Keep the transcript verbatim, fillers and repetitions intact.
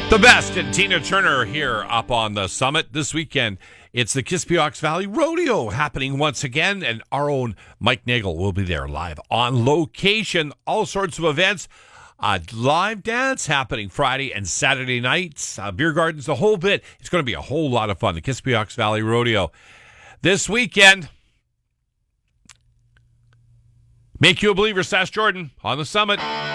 The best and Tina Turner here up on the summit this weekend. It's the Kispiox Valley Rodeo happening once again, and our own Mike Nagel will be there live on location. All sorts of events. A live dance happening Friday and Saturday nights. Uh, beer gardens, the whole bit. It's going to be a whole lot of fun. The Kispiox Valley Rodeo this weekend. Make You a Believer, Sass Jordan on the summit.